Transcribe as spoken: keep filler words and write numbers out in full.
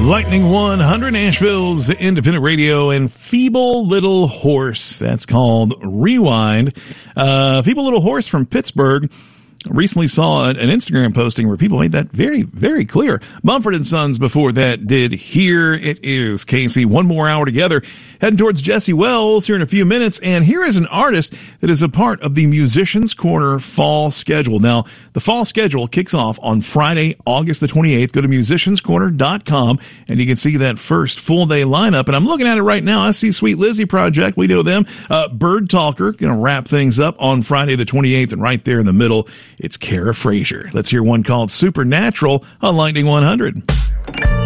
Lightning one hundred, Nashville's independent radio, and Feeble Little Horse. That's called Rewind. Uh, Feeble Little Horse from Pittsburgh. Recently saw an Instagram posting where people made that very, very clear. Mumford and Sons before that did Here It Is, Casey. One more hour together. Heading towards Jesse Wells here in a few minutes. And here is an artist that is a part of the Musicians Corner fall schedule. Now, the fall schedule kicks off on Friday, August the twenty-eighth. Go to musicians corner dot com and you can see that first full day lineup. And I'm looking at it right now. I see Sweet Lizzie Project. We know them. Uh, Bird Talker going to wrap things up on Friday the twenty-eighth. And right there in the middle, it's Kara Frazier. Let's hear one called Supernatural on Lightning one hundred.